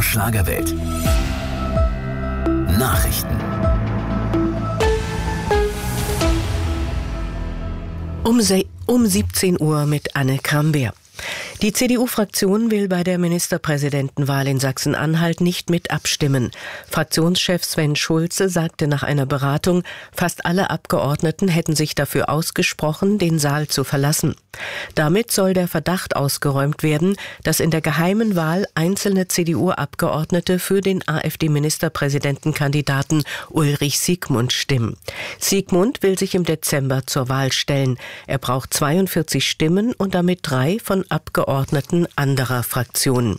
Schlagerwelt. Nachrichten. Um 17 Uhr mit Anne Krambeer. Die CDU-Fraktion will bei der Ministerpräsidentenwahl in Sachsen-Anhalt nicht mit abstimmen. Fraktionschef Sven Schulze sagte nach einer Beratung, fast alle Abgeordneten hätten sich dafür ausgesprochen, den Saal zu verlassen. Damit soll der Verdacht ausgeräumt werden, dass in der geheimen Wahl einzelne CDU-Abgeordnete für den AfD-Ministerpräsidentenkandidaten Ulrich Siegmund stimmen. Siegmund will sich im Dezember zur Wahl stellen. Er braucht 42 Stimmen und damit 3 von Abgeordneten anderer Fraktionen.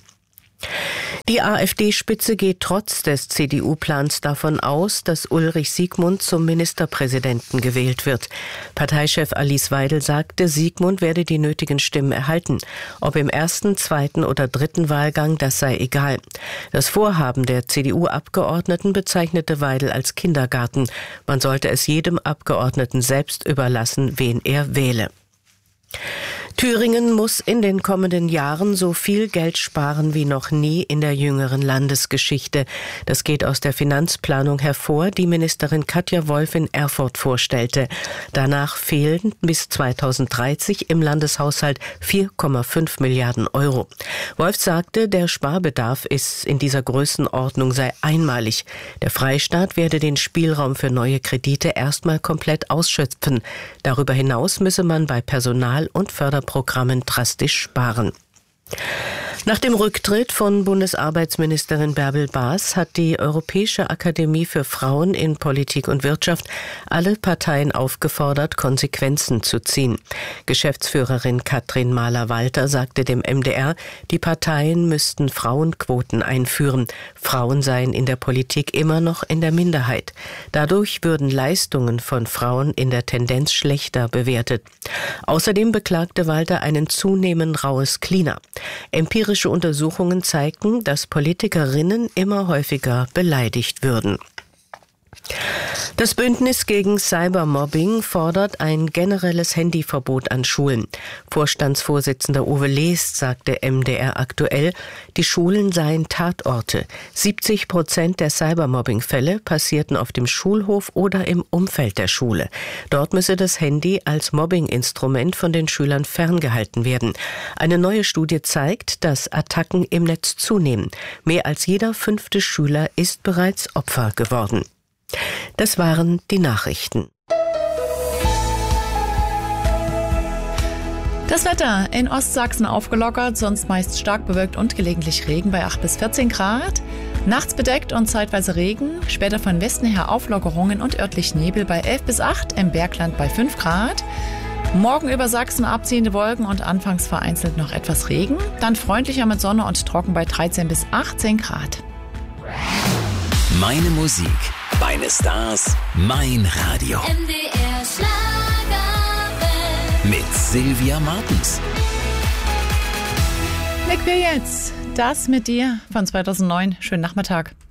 Die AfD-Spitze geht trotz des CDU-Plans davon aus, dass Ulrich Siegmund zum Ministerpräsidenten gewählt wird. Parteichef Alice Weidel sagte, Siegmund werde die nötigen Stimmen erhalten. Ob im ersten, zweiten oder dritten Wahlgang, das sei egal. Das Vorhaben der CDU-Abgeordneten bezeichnete Weidel als Kindergarten. Man sollte es jedem Abgeordneten selbst überlassen, wen er wähle. Thüringen muss in den kommenden Jahren so viel Geld sparen wie noch nie in der jüngeren Landesgeschichte. Das geht aus der Finanzplanung hervor, die Ministerin Katja Wolf in Erfurt vorstellte. Danach fehlen bis 2030 im Landeshaushalt 4,5 Milliarden Euro. Wolf sagte, der Sparbedarf in dieser Größenordnung sei einmalig. Der Freistaat werde den Spielraum für neue Kredite erstmal komplett ausschöpfen. Darüber hinaus müsse man bei Personal- und Förderprogrammen drastisch sparen. Nach dem Rücktritt von Bundesarbeitsministerin Bärbel Baas hat die Europäische Akademie für Frauen in Politik und Wirtschaft alle Parteien aufgefordert, Konsequenzen zu ziehen. Geschäftsführerin Katrin Mahler-Walter sagte dem MDR, die Parteien müssten Frauenquoten einführen. Frauen seien in der Politik immer noch in der Minderheit. Dadurch würden Leistungen von Frauen in der Tendenz schlechter bewertet. Außerdem beklagte Walter einen zunehmend raues Klima. Empirische Untersuchungen zeigten, dass Politikerinnen immer häufiger beleidigt würden. Das Bündnis gegen Cybermobbing fordert ein generelles Handyverbot an Schulen. Vorstandsvorsitzender Uwe Leest sagte MDR aktuell, die Schulen seien Tatorte. 70% der Cybermobbing-Fälle passierten auf dem Schulhof oder im Umfeld der Schule. Dort müsse das Handy als Mobbing-Instrument von den Schülern ferngehalten werden. Eine neue Studie zeigt, dass Attacken im Netz zunehmen. Mehr als jeder 5. Schüler ist bereits Opfer geworden. Das waren die Nachrichten. Das Wetter in Ostsachsen aufgelockert, sonst meist stark bewölkt und gelegentlich Regen bei 8 bis 14 Grad. Nachts bedeckt und zeitweise Regen, später von Westen her Auflockerungen und örtlich Nebel bei 11 bis 8, im Bergland bei 5 Grad. Morgen über Sachsen abziehende Wolken und anfangs vereinzelt noch etwas Regen, dann freundlicher mit Sonne und trocken bei 13 bis 18 Grad. Meine Musik, meine Stars, mein Radio. MDR Schlagerwelt. Mit Sylvia Martens. Weg wir jetzt. Das mit dir von 2009. Schönen Nachmittag.